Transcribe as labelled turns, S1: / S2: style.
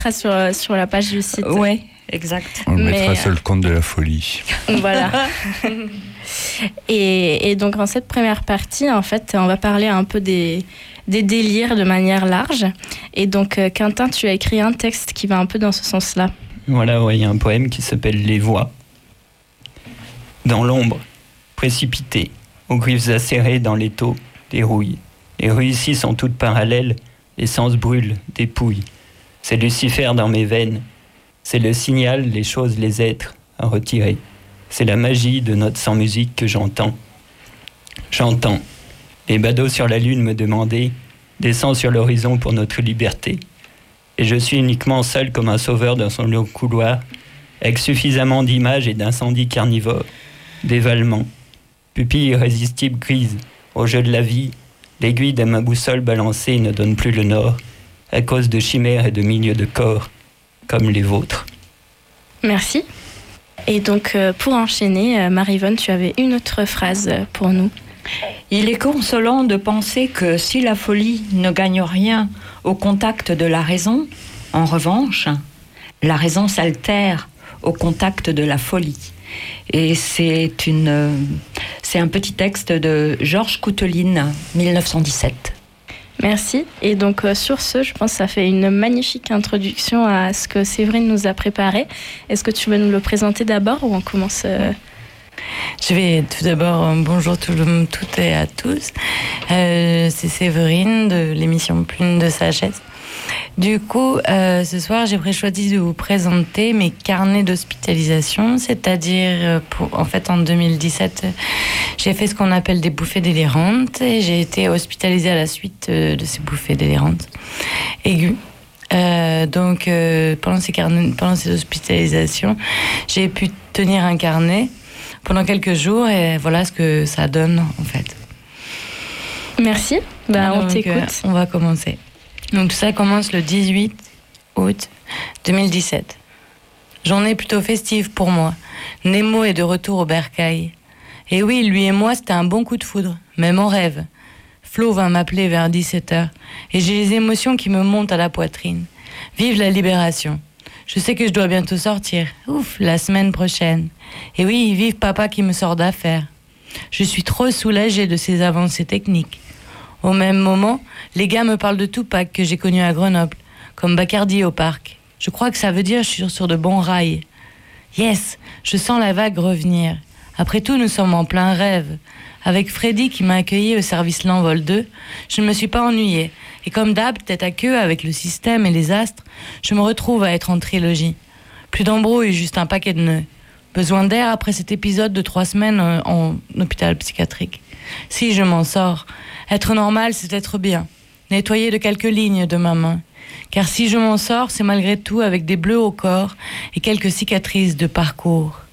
S1: sur la page du site.
S2: Ouais, exact.
S3: On le mettra sur le compte de la folie.
S1: Voilà. Et donc, en cette première partie, en fait, on va parler un peu des délires de manière large. Et donc, Quentin, tu as écrit un texte qui va un peu dans ce sens-là.
S4: Voilà, ouais, il y a un poème qui s'appelle « Les voix ». Dans l'ombre, précipité, aux griffes acérées dans l'étau, des rouilles. Les rues ici sont toutes parallèles, les sens brûlent, dépouillent. C'est Lucifer dans mes veines. C'est le signal, les choses, les êtres à retirer. C'est la magie de notre sans-musique que j'entends. J'entends. Les badauds sur la lune me demandaient « Descends sur l'horizon pour notre liberté ». Et je suis uniquement seul comme un sauveur dans son long couloir, avec suffisamment d'images et d'incendies carnivores, d'évalements. Pupille irrésistible grise, au jeu de la vie, l'aiguille de ma boussole balancée ne donne plus le nord, à cause de chimères et de milieux de corps, comme les vôtres.
S1: Merci. Et donc, pour enchaîner, Marie-Vonne, tu avais une autre phrase pour nous.
S2: Il est consolant de penser que si la folie ne gagne rien au contact de la raison, en revanche, la raison s'altère au contact de la folie. Et c'est un petit texte de Georges Couteline, 1917.
S1: Merci. Et donc, sur ce, je pense que ça fait une magnifique introduction à ce que Séverine nous a préparé. Est-ce que tu veux nous le présenter d'abord ou on commence
S5: Je vais tout d'abord, bonjour toutes et à tous. C'est Séverine de l'émission Plume de Sagesse. Du coup, ce soir, j'ai choisi de vous présenter mes carnets d'hospitalisation, c'est-à-dire, en 2017, j'ai fait ce qu'on appelle des bouffées délirantes et j'ai été hospitalisée à la suite de ces bouffées délirantes aiguës. Donc, pendant ces hospitalisations, j'ai pu tenir un carnet pendant quelques jours et voilà ce que ça donne en fait.
S1: Merci, on t'écoute.
S5: On va commencer. Donc tout ça commence le 18 août 2017. Journée plutôt festive pour moi. Nemo est de retour au bercail. Et oui, lui et moi, c'était un bon coup de foudre, même en rêve. Flo vint m'appeler vers 17h et j'ai les émotions qui me montent à la poitrine. Vive la libération. Je sais que je dois bientôt sortir. Ouf, la semaine prochaine. Et oui, vive papa qui me sort d'affaires. Je suis trop soulagée de ces avancées techniques. Au même moment, les gars me parlent de Tupac que j'ai connu à Grenoble, comme Bacardi au parc. Je crois que ça veut dire que je suis sur de bons rails. Yes, je sens la vague revenir. Après tout, nous sommes en plein rêve. Avec Freddy qui m'a accueilli au service L'Envol 2, je ne me suis pas ennuyée. Et comme d'hab, tête à queue avec le système et les astres, je me retrouve à être en trilogie. Plus d'embrouille, juste un paquet de nœuds. Besoin d'air après cet épisode de 3 semaines en hôpital psychiatrique. Si je m'en sors, être normal, c'est être bien. Nettoyer de quelques lignes de ma main. Car si je m'en sors, c'est malgré tout avec des bleus au corps et quelques cicatrices de parcours.